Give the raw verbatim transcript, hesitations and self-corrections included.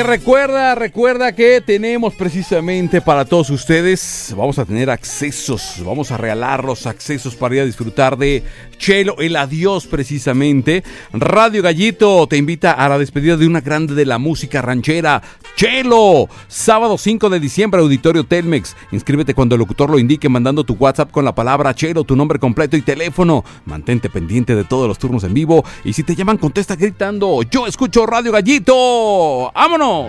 Oye, recuerda, recuerda que tenemos precisamente para todos ustedes, vamos a tener accesos, vamos a regalar los accesos para ir a disfrutar de Chelo, el adiós precisamente. Radio Gallito te invita a la despedida de una grande de la música ranchera, Chelo. Sábado cinco de diciembre, Auditorio Telmex. Inscríbete cuando el locutor lo indique mandando tu WhatsApp con la palabra Chelo, tu nombre completo y teléfono. Mantente pendiente de todos los turnos en vivo y si te llaman contesta gritando, yo escucho Radio Gallito. ¡Vámonos!